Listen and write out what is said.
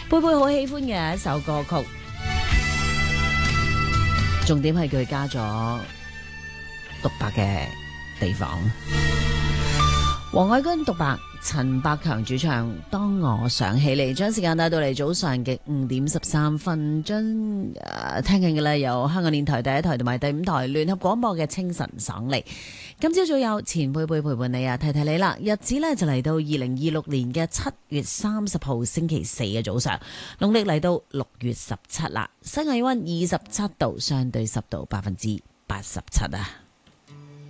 貝貝好喜歡嘅一首歌曲，重點係佢加咗獨白嘅地方。黃凱君獨白，陳百強主唱。當我想起你，將時間帶到嚟早上嘅5:13，聽緊嘅咧有香港電台第一台同埋第5台聯合廣播嘅清晨爽利。今朝早有前輩輩陪伴你啊，提提你啦。日子咧就嚟到2026年嘅7月30號星期四嘅早上，農曆嚟到6月17啦。室外氣溫27度，相對濕度87%啊。